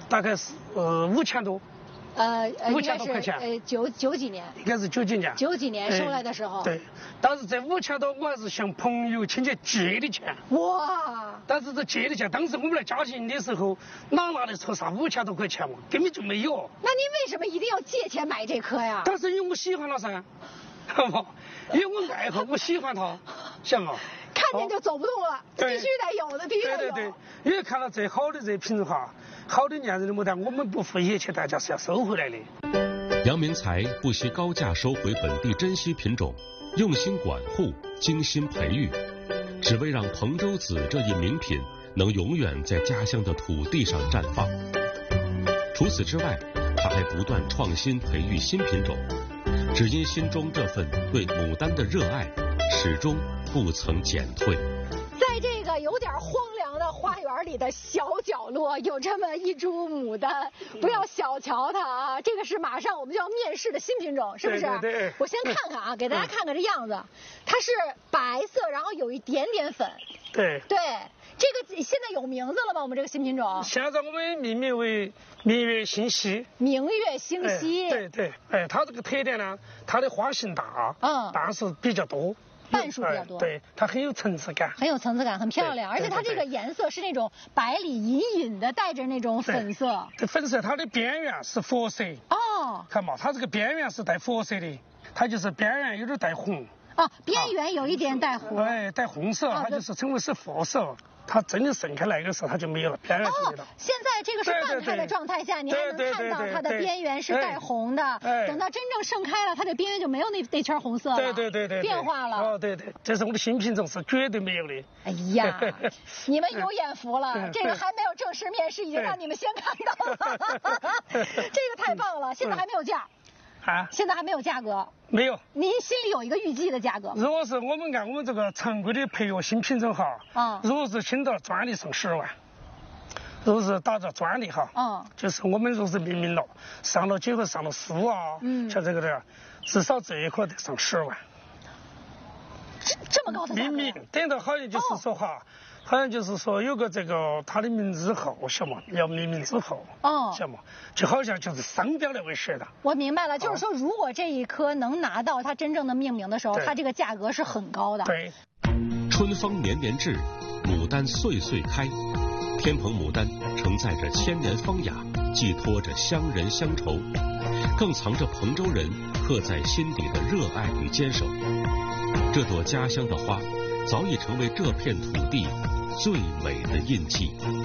大概是5000多。5000多块钱。 九几年。 应该是90年。 90几年收来的时候。 对，但是这5000多我还是向朋友亲戚借的钱。 哇！ 但是这借的钱，当时我们来家庭的时候，哪拿得出啥5000多块钱嘛？根本就没有。 那您为什么一定要借钱买这棵呀？ 但是因为我喜欢它噻，好不？因为我爱好，我喜欢它，晓得吗？ 看见就走不动了，必须得有的，必须得有。 对，因为看到这好的这品哈，好的酿人的牡丹，我们不付一切代价是要收回来的。 杨明才不惜高价收回本地珍稀品种，用心管护，精心培育，只为让彭州紫这一名品能永远在家乡的土地上绽放。除此之外，他还不断创新培育新品种，只因心中这份对牡丹的热爱始终不曾减退。 在这个有点荒凉的花园里的小角落，有这么一株牡丹，不要小瞧它啊！这个是马上我们就要面试的新品种，是不是？ 对。 我先看看啊，给大家看看这样子，它是白色，然后有一点点粉。 对。 这个现在有名字了吗？我们这个新品种？ 现在我们命名为明月星稀。 明月星稀。 对，它这个特点呢，它的花型大，瓣数比较多。 瓣数比较多， 对，它很有层次感， 很漂亮，而且它这个颜色是那种白里隐隐的带着那种粉色。 这粉色它的边缘是佛色。看嘛，它这个边缘是带佛色的，它就是边缘有点带红。 边缘有一点带红。 带红色，它就是称为是佛色。它真的盛开来的时候，它就没有了，边缘就没了。 现在这个是半开的状态下，你还能看到它的边缘是带红的。等到真正盛开了，它的边缘就没有那圈红色了。 对， 变化了。 对，这是我的新品种，是绝对没有的。 哎呀，你们有眼福了，这个还没有正式面试，已经让你们先看到了。这个太棒了，现在还没有价。现在还没有价格。 没有。 您心里有一个预计的价格？ 如果是我们按我们这个常规的培育新品种哈，如果是请到专利上10万，如果是打着专利哈，就是我们如果是命名了，上了结合上了书啊，像这个的，至少这一颗得上10万。 这么高的价格？ 命名等到好像就是说哈。好像就是说有个这个他的名字后，晓得嘛？要命名之后，晓得嘛？就好像就是商标来为学的。 我明白了，就是说如果这一颗能拿到它真正的命名的时候，它这个价格是很高的。 对。 春风年年至，牡丹岁岁开，天蓬牡丹承载着千年芳雅，寄托着乡人乡愁，更藏着彭州人刻在心底的热爱与坚守。这朵家乡的花，早已成为这片土地最美的印记。